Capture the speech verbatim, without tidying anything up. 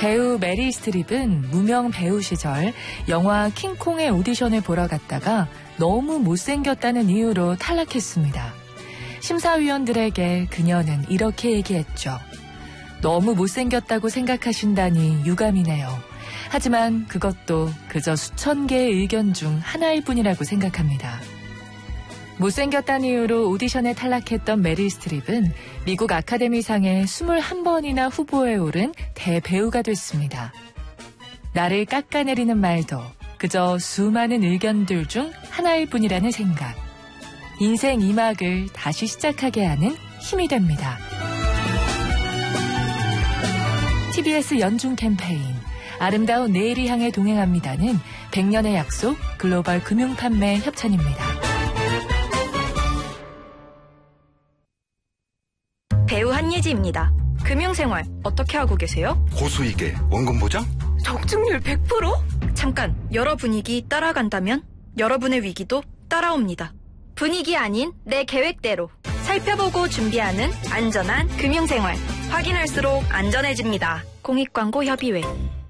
배우 메릴 스트립은 무명 배우 시절 영화 킹콩의 오디션을 보러 갔다가 너무 못생겼다는 이유로 탈락했습니다. 심사위원들에게 그녀는 이렇게 얘기했죠. 너무 못생겼다고 생각하신다니 유감이네요. 하지만 그것도 그저 수천 개의 의견 중 하나일 뿐이라고 생각합니다. 못생겼다는 이유로 오디션에 탈락했던 메릴 스트립은 미국 아카데미상에 이십일 번이나 후보에 오른 대배우가 됐습니다. 나를 깎아내리는 말도 그저 수많은 의견들 중 하나일 뿐이라는 생각. 인생 이 막을 다시 시작하게 하는 힘이 됩니다. 티비에스 연중 캠페인 아름다운 내일을 향해 동행합니다는 백 년의 약속 글로벌 금융판매 협찬입니다. 배우 한예지입니다. 금융생활 어떻게 하고 계세요? 고수익에 원금 보장? 적중률 백 퍼센트? 잠깐, 여러 분위기 따라간다면 여러분의 위기도 따라옵니다. 분위기 아닌 내 계획대로 살펴보고 준비하는 안전한 금융생활. 확인할수록 안전해집니다. 공익광고 협의회.